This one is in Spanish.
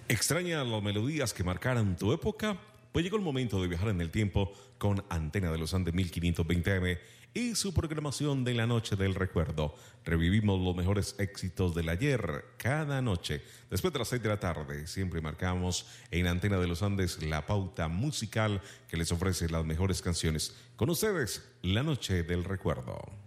¿Extraña las melodías que marcaron tu época? Pues llegó el momento de viajar en el tiempo con Antena de los Andes 1520M y su programación de la Noche del Recuerdo. Revivimos los mejores éxitos del ayer cada noche. Después de las 6 de la tarde, siempre marcamos en Antena de los Andes la pauta musical que les ofrece las mejores canciones. Con ustedes, la Noche del Recuerdo.